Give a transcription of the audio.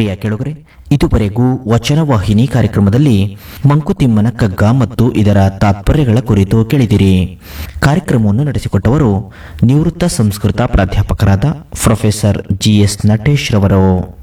ಪ್ರಿಯ ಕೆಳಗರೆ, ಇದುವರೆಗೂ ವಚನ ವಾಹಿನಿ ಕಾರ್ಯಕ್ರಮದಲ್ಲಿ ಮಂಕುತಿಮ್ಮನ ಕಗ್ಗ ಮತ್ತು ಇದರ ತಾತ್ಪರ್ಯಗಳ ಕುರಿತು ಕೇಳಿದಿರಿ. ಕಾರ್ಯಕ್ರಮವನ್ನು ನಡೆಸಿಕೊಟ್ಟವರು ನಿವೃತ್ತ ಸಂಸ್ಕೃತ ಪ್ರಾಧ್ಯಾಪಕರಾದ ಪ್ರೊಫೆಸರ್ GS ನಟೇಶ್ ರವರು.